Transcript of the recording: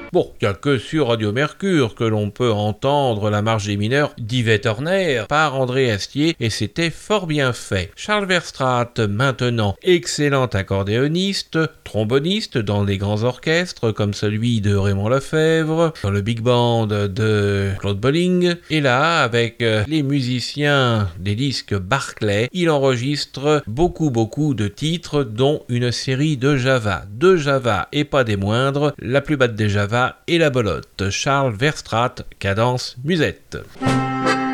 Bon, il n'y a que sur Radio Mercure que l'on peut entendre la marche des mineurs d'Yvette Horner par André Astier et c'était fort bien fait. Charles Verstraete, maintenant excellent accordéoniste, tromboniste dans les grands orchestres comme celui de Raymond Lefebvre, dans le big band de Claude Bolling, et là, avec les musiciens des disques Barclay, il enregistre beaucoup de titres, dont une série de Java. De Java et pas des moindres, la plus batte des Java et la Bolotte. Charles Verstraete, cadence musette.